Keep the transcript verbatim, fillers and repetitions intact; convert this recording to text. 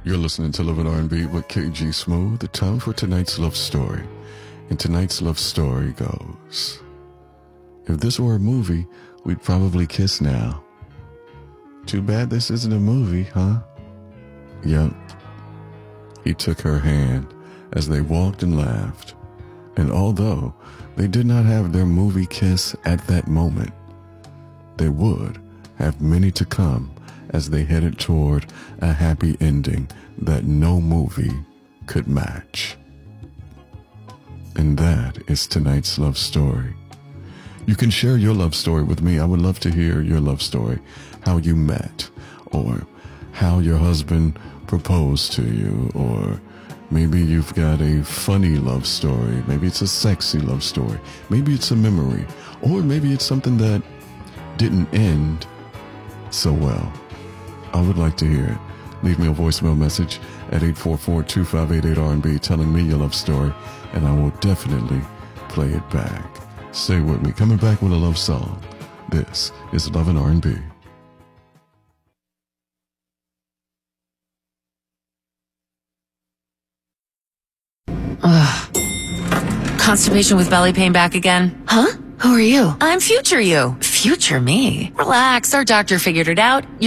You're listening to Love and R and B with K G Smooth. The time for tonight's love story. And tonight's love story goes, if this were a movie, we'd probably kiss now. Too bad this isn't a movie, huh? Yep. He took her hand as they walked and laughed. And although they did not have their movie kiss at that moment, they would have many to come as they headed toward a happy ending that no movie could match. And that is tonight's love story. You can share your love story with me. I would love to hear your love story, how you met, or how your husband proposed to you, or maybe you've got a funny love story. Maybe it's a sexy love story. Maybe it's a memory, or maybe it's something that didn't end so well. I would like to hear it. Leave me a voicemail message at eight four four, two five eight, eight R and B telling me your love story, and I will definitely play it back. Stay with me. Coming back with a love song. This is Love and R and B. Ugh. Constipation with belly pain back again? Huh? Who are you? I'm future you. Future me? Relax, our doctor figured it out.